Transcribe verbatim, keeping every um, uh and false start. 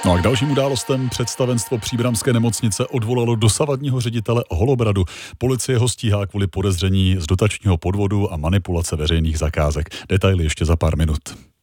No a k dalším událostem představenstvo příbramské nemocnice odvolalo dosavadního ředitele Holobradu. Policie ho stíhá kvůli podezření z dotačního podvodu a manipulace veřejných zakázek. Detaily ještě za pár minut.